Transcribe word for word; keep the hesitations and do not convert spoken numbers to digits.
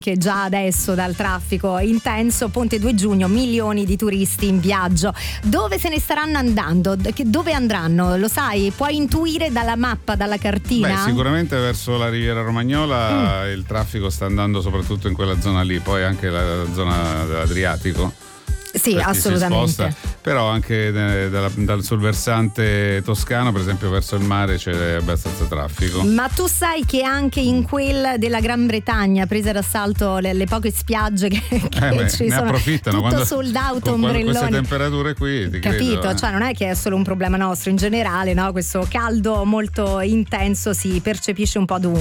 che già adesso dal traffico intenso. Ponte due giugno, milioni di turisti in viaggio. Dove se ne staranno andando? Dove andranno? Lo sai? Puoi intuire dalla mappa, dalla cartina? Beh, sicuramente verso la Riviera Romagnola mm. il traffico sta andando soprattutto in quella zona lì, poi anche la zona dell'Adriatico. Sì, assolutamente. Sposta, però anche dal, dal, sul versante toscano, per esempio verso il mare, c'è abbastanza traffico. Ma tu sai che anche in quel della Gran Bretagna, prese d'assalto le, le poche spiagge che, che eh beh, ci ne sono, approfittano tutto quando, sold out, con ombrelloni. Queste temperature qui, ti capito? Credo, eh. Cioè non è che è solo un problema nostro, in generale, no? Questo caldo molto intenso si percepisce un po' dovunque.